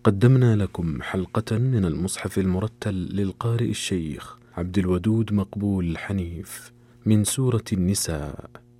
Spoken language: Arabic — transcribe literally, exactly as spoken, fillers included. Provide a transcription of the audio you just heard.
قدمنا لكم حلقة من المصحف المرتل للقارئ الشيخ عبد الودود مقبول حنيف من سورة النساء.